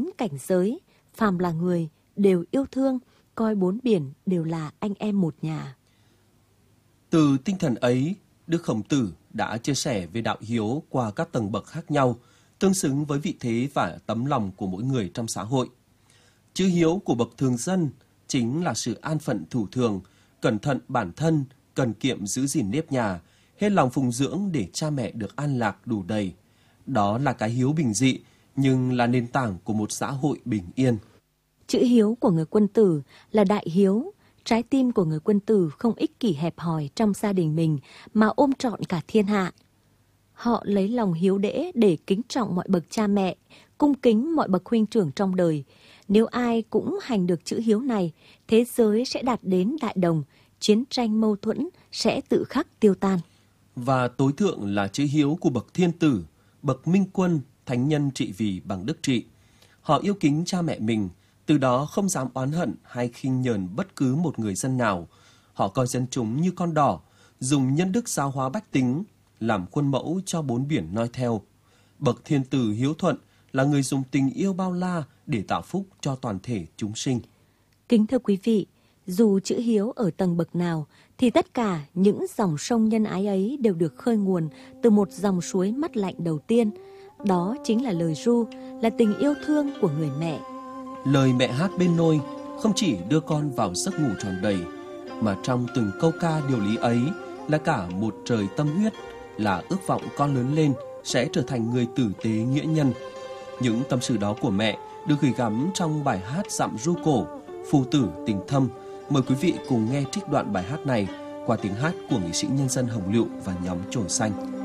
4 cảnh giới, phàm là người đều yêu thương, coi 4 biển đều là anh em một nhà. Từ tinh thần ấy, Đức Khổng Tử đã chia sẻ về đạo hiếu qua các tầng bậc khác nhau, tương xứng với vị thế và tấm lòng của mỗi người trong xã hội. Chữ hiếu của bậc thường dân chính là sự an phận thủ thường, cẩn thận bản thân, cần kiệm giữ gìn nếp nhà, hết lòng phụng dưỡng để cha mẹ được an lạc đủ đầy. Đó là cái hiếu bình dị, nhưng là nền tảng của một xã hội bình yên. Chữ hiếu của người quân tử là đại hiếu. Trái tim của người quân tử không ích kỷ hẹp hòi trong gia đình mình mà ôm trọn cả thiên hạ. Họ lấy lòng hiếu đễ để kính trọng mọi bậc cha mẹ, cung kính mọi bậc huynh trưởng trong đời. Nếu ai cũng hành được chữ hiếu này, thế giới sẽ đạt đến đại đồng, chiến tranh mâu thuẫn sẽ tự khắc tiêu tan. Và tối thượng là chữ hiếu của bậc thiên tử, bậc minh quân, thánh nhân trị vì bằng đức trị. Họ yêu kính cha mẹ mình, từ đó không dám oán hận hay khinh nhờn bất cứ một người dân nào. Họ coi dân chúng như con đỏ, dùng nhân đức giáo hóa bách tính, làm khuôn mẫu cho 4 biển noi theo. Bậc thiên tử hiếu thuận là người dùng tình yêu bao la để tạo phúc cho toàn thể chúng sinh. Kính thưa quý vị, dù chữ hiếu ở tầng bậc nào, thì tất cả những dòng sông nhân ái ấy đều được khơi nguồn từ một dòng suối mát lạnh đầu tiên. Đó chính là lời ru, là tình yêu thương của người mẹ. Lời mẹ hát bên nôi không chỉ đưa con vào giấc ngủ tròn đầy, mà trong từng câu ca điều lý ấy là cả một trời tâm huyết, là ước vọng con lớn lên sẽ trở thành người tử tế nghĩa nhân. Những tâm sự đó của mẹ được gửi gắm trong bài hát Dặm ru cổ, Phu tử tình thâm. Mời quý vị cùng nghe trích đoạn bài hát này qua tiếng hát của nghệ sĩ nhân dân Hồng Lựu và nhóm Chổi Xanh.